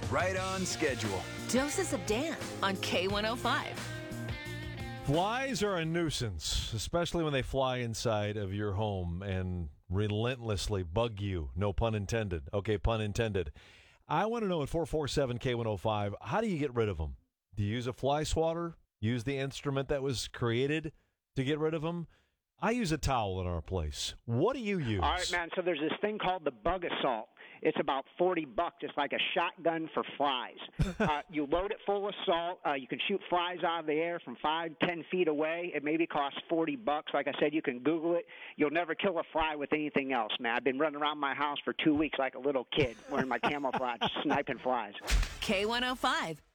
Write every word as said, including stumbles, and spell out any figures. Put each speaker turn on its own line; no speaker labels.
right on schedule.
Doses of Dan on K one oh five.
Flies are a nuisance, especially when they fly inside of your home and relentlessly bug you. No pun intended. Okay, pun intended. I want to know at four four seven K one oh five, how do you get rid of them? Do you use a fly swatter? Use the instrument that was created to get rid of them? I use a towel in our place. What do you use?
All right, man. So there's this thing called the Bug Assault. It's about forty bucks. It's like a shotgun for flies. uh, you load it full of salt. Uh, you can shoot flies out of the air from five, ten feet away. It maybe costs forty bucks. Like I said, you can Google it. You'll never kill a fly with anything else, man. I've been running around my house for two weeks like a little kid wearing my camouflage, sniping flies.
K one oh five,